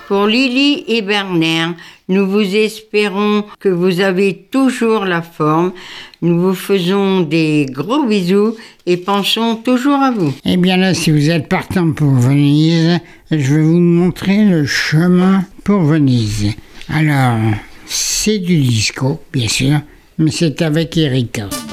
Pour Lily et Bernard, nous vous espérons que vous avez toujours la forme. Nous vous faisons des gros bisous et pensons toujours à vous. Eh bien là, si vous êtes partant pour Venise, je vais vous montrer le chemin pour Venise. Alors, c'est du disco, bien sûr, mais c'est avec Erika.